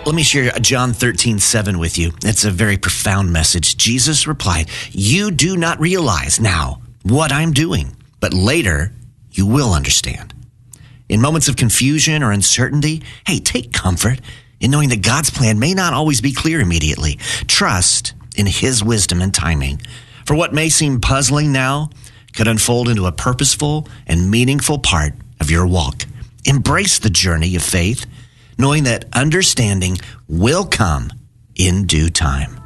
Let me share John 13:7 with you. It's a very profound message. Jesus replied, "You do not realize now what I'm doing, but later you will understand." In moments of confusion or uncertainty, hey, take comfort in knowing that God's plan may not always be clear immediately. Trust in His wisdom and timing. For what may seem puzzling now could unfold into a purposeful and meaningful part of your walk. Embrace the journey of faith, knowing that understanding will come in due time.